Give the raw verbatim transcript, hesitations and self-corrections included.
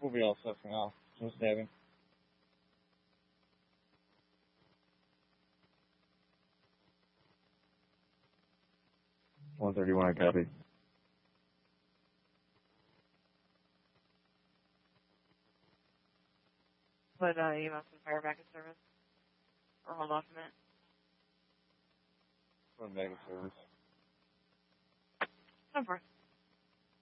We'll be all set for now. Just stabbing. one thirty-one, I copy. Put uh, E M S and fire back in service. Or hold off a minute. Put back in service. Ten four.